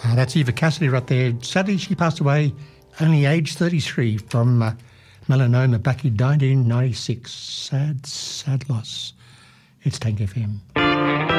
That's Eva Cassidy right there. Sadly, she passed away only aged 33 from melanoma back in 1996. Sad loss. It's Tank FM.